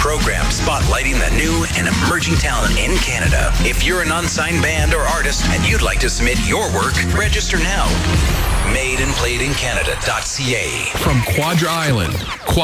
program spotlighting the new and emerging talent in Canada. If you're an unsigned band or artist and you'd like to submit your work, register now. Madeandplayedincanada.ca. From Quadra Island.